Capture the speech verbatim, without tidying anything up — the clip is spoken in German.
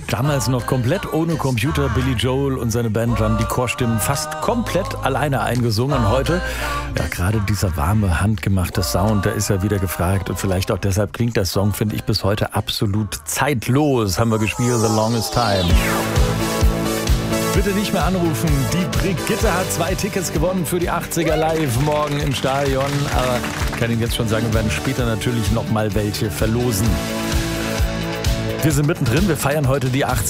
Damals noch komplett ohne Computer. Billy Joel und seine Band haben die Chorstimmen fast komplett alleine eingesungen. Heute, ja, gerade dieser warme, handgemachte Sound, der ist ja wieder gefragt. Und vielleicht auch deshalb klingt der Song, finde ich, bis heute absolut zeitlos. Haben wir gespielt, The Longest Time. Bitte nicht mehr anrufen. Die Brigitte hat zwei Tickets gewonnen für die achtziger Live morgen im Stadion. Aber ich kann Ihnen jetzt schon sagen, wir werden später natürlich noch mal welche verlosen. Wir sind mittendrin. Wir feiern heute die achtziger.